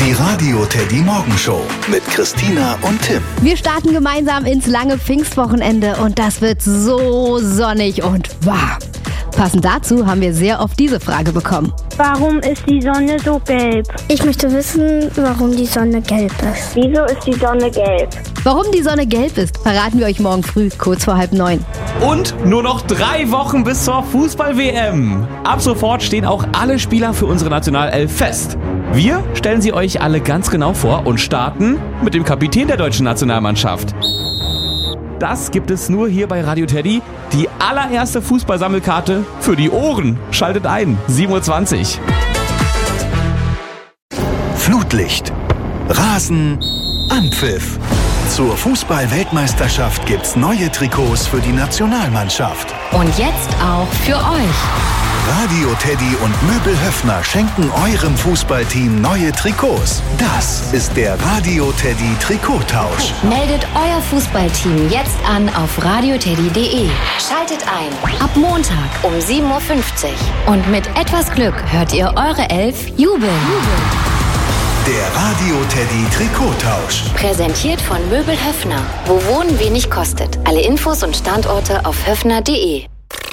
Die Radio Teddy Morgenshow mit Christina und Tim. Wir starten gemeinsam ins lange Pfingstwochenende und das wird so sonnig und warm. Passend dazu haben wir sehr oft diese Frage bekommen. Warum ist die Sonne so gelb? Ich möchte wissen, warum die Sonne gelb ist. Wieso ist die Sonne gelb? Warum die Sonne gelb ist, verraten wir euch morgen früh, kurz vor 8:30. Und nur noch 3 Wochen bis zur Fußball-WM. Ab sofort stehen auch alle Spieler für unsere Nationalelf fest. Wir stellen sie euch alle ganz genau vor und starten mit dem Kapitän der deutschen Nationalmannschaft. Das gibt es nur hier bei Radio Teddy. Die allererste Fußballsammelkarte für die Ohren. Schaltet ein, 7:20 Uhr. Flutlicht, Rasen, Anpfiff. Zur Fußball-Weltmeisterschaft gibt's neue Trikots für die Nationalmannschaft. Und jetzt auch für euch. Radio Teddy und Möbel Höffner schenken eurem Fußballteam neue Trikots. Das ist der Radio Teddy Trikottausch. Meldet euer Fußballteam jetzt an auf radioteddy.de. Schaltet ein. Ab Montag um 7:50 Uhr. Und mit etwas Glück hört ihr eure Elf jubeln. Der Radio Teddy Trikottausch. Präsentiert von Möbel Höffner. Wo Wohnen wenig kostet. Alle Infos und Standorte auf höffner.de.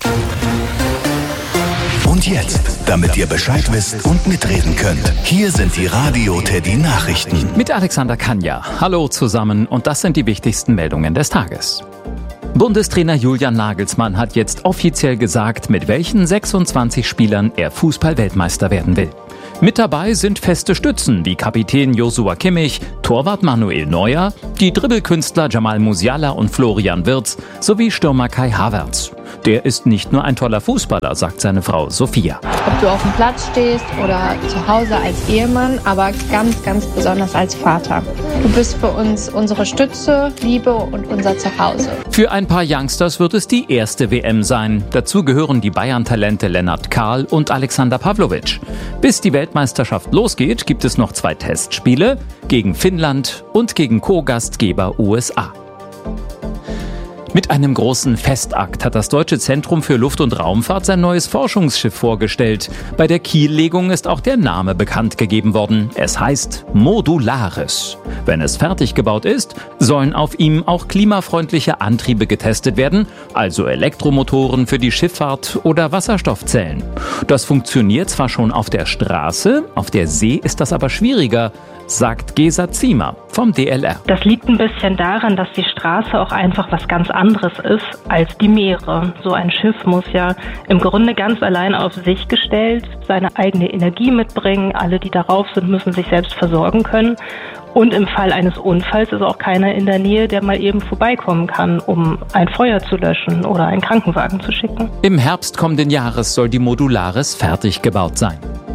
Und jetzt, damit ihr Bescheid wisst und mitreden könnt, hier sind die Radio Teddy Nachrichten. Mit Alexander Kanja. Hallo zusammen und das sind die wichtigsten Meldungen des Tages. Bundestrainer Julian Nagelsmann hat jetzt offiziell gesagt, mit welchen 26 Spielern er Fußball-Weltmeister werden will. Mit dabei sind feste Stützen wie Kapitän Joshua Kimmich, Torwart Manuel Neuer, die Dribbelkünstler Jamal Musiala und Florian Wirtz sowie Stürmer Kai Havertz. Der ist nicht nur ein toller Fußballer, sagt seine Frau Sophia. Ob du auf dem Platz stehst oder zu Hause als Ehemann, aber ganz, ganz besonders als Vater. Du bist für uns unsere Stütze, Liebe und unser Zuhause. Für ein paar Youngsters wird es die erste WM sein. Dazu gehören die Bayern-Talente Lennart Kahl und Alexander Pavlovic. Bis die Weltmeisterschaft losgeht, gibt es noch 2 Testspiele gegen Finnland und gegen Co-Gastgeber USA. Mit einem großen Festakt hat das Deutsche Zentrum für Luft- und Raumfahrt sein neues Forschungsschiff vorgestellt. Bei der Kiellegung ist auch der Name bekannt gegeben worden. Es heißt Modularis. Wenn es fertig gebaut ist, sollen auf ihm auch klimafreundliche Antriebe getestet werden, also Elektromotoren für die Schifffahrt oder Wasserstoffzellen. Das funktioniert zwar schon auf der Straße, auf der See ist das aber schwieriger, sagt Gesa Ziemer vom DLR. Das liegt ein bisschen daran, dass die Straße auch einfach was ganz anderes ist als die Meere. So ein Schiff muss ja im Grunde ganz allein auf sich gestellt seine eigene Energie mitbringen. Alle, die darauf sind, müssen sich selbst versorgen können. Und im Fall eines Unfalls ist auch keiner in der Nähe, der mal eben vorbeikommen kann, um ein Feuer zu löschen oder einen Krankenwagen zu schicken. Im Herbst kommenden Jahres soll die Modularis fertig gebaut sein.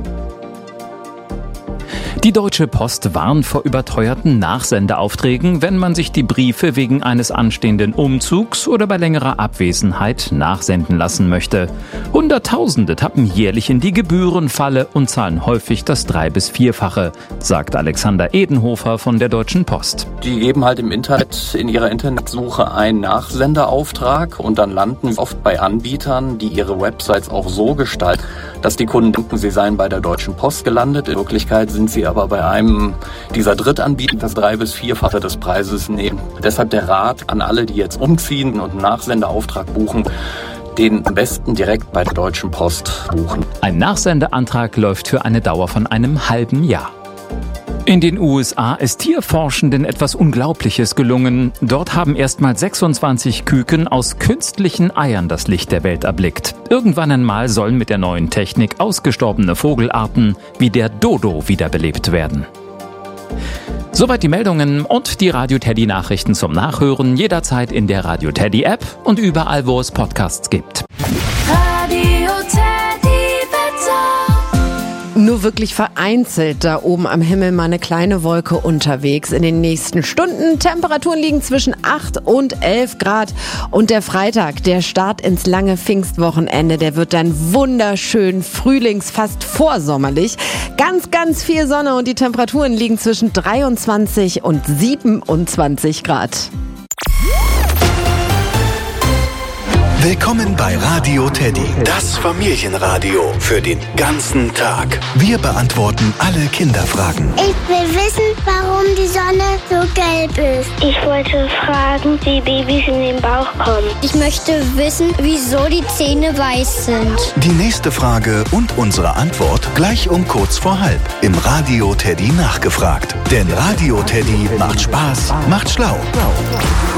Die Deutsche Post warnt vor überteuerten Nachsendeaufträgen, wenn man sich die Briefe wegen eines anstehenden Umzugs oder bei längerer Abwesenheit nachsenden lassen möchte. Hunderttausende tappen jährlich in die Gebührenfalle und zahlen häufig das 3- bis 4-fache, sagt Alexander Edenhofer von der Deutschen Post. Die geben halt im Internet in ihrer Internetsuche einen Nachsenderauftrag und dann landen oft bei Anbietern, die ihre Websites auch so gestalten, dass die Kunden denken, sie seien bei der Deutschen Post gelandet. In Wirklichkeit sind sie aber bei einem dieser Drittanbieter das 3- bis 4-fache des Preises nehmen. Deshalb der Rat an alle, die jetzt umziehen und einen Nachsendeauftrag buchen, den am besten direkt bei der Deutschen Post buchen. Ein Nachsendeantrag läuft für eine Dauer von einem halben Jahr. In den USA ist Tierforschenden etwas Unglaubliches gelungen. Dort haben erstmal 26 Küken aus künstlichen Eiern das Licht der Welt erblickt. Irgendwann einmal sollen mit der neuen Technik ausgestorbene Vogelarten wie der Dodo wiederbelebt werden. Soweit die Meldungen und die Radio Teddy Nachrichten zum Nachhören jederzeit in der Radio Teddy App und überall, wo es Podcasts gibt. Radio Teddy Wetter. Nur wirklich vereinzelt da oben am Himmel mal eine kleine Wolke unterwegs. In den nächsten Stunden Temperaturen liegen zwischen 8 und 11 Grad. Und der Freitag, der Start ins lange Pfingstwochenende, der wird dann wunderschön fast vorsommerlich. Ganz, ganz viel Sonne und die Temperaturen liegen zwischen 23 und 27 Grad. Willkommen bei Radio Teddy, das Familienradio für den ganzen Tag. Wir beantworten alle Kinderfragen. Ich will wissen, warum die Sonne so gelb ist. Ich wollte fragen, wie Babys in den Bauch kommen. Ich möchte wissen, wieso die Zähne weiß sind. Die nächste Frage und unsere Antwort gleich um kurz vor halb im Radio Teddy nachgefragt. Denn Radio Teddy macht Spaß, macht schlau.